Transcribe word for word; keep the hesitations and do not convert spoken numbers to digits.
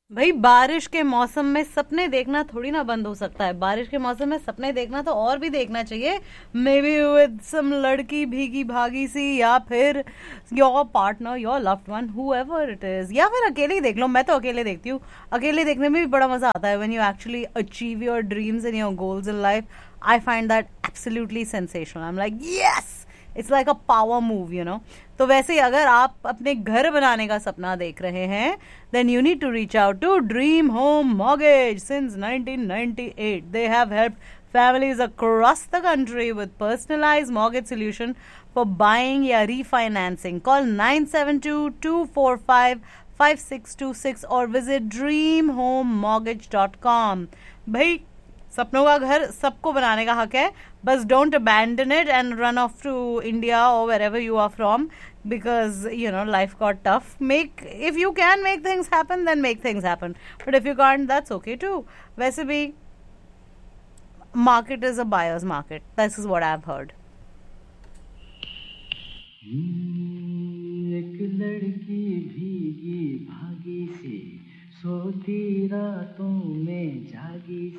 भाई बारिश के मौसम में सपने देखना थोड़ी ना बंद हो सकता है। बारिश के मौसम में सपने देखना तो और भी देखना चाहिए। मे बी विद सम लड़की भीगी भागी सी, या फिर your partner, your loved one, whoever it is, या फिर अकेले ही देख लो। मैं तो अकेले देखती हूँ। अकेले देखने में भी बड़ा मजा आता है। When you actually achieve your dreams and your goals in life, I find that absolutely sensational. I am like yes, it's like a power move, you know. तो वैसे ही अगर आप अपने घर बनाने का सपना देख रहे हैं, then you need to reach out to Dream Home Mortgage. Since nineteen ninety-eight, they have helped families across the country with personalized mortgage solution for buying या refinancing. Call nine seven two, two four five, five six two six or visit dream home mortgage dot com. भाई सपनों का घर सबको बनाने का हक है। बस don't abandon it and run of to India और where ever you are from, because you know life got tough. Make, if you can make things happen, then make things happen, but if you can't, that's okay too. वैसे भी market is a buyer's market. This is what I've heard. हम्म, एक लड़की भीगी भागी सी, सोती रातों में जागी